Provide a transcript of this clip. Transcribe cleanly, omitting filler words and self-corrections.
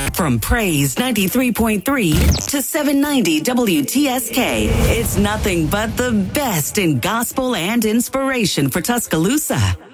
From Praise 93.3 to 790 WTSK, it's nothing but the best in gospel and inspiration for Tuscaloosa.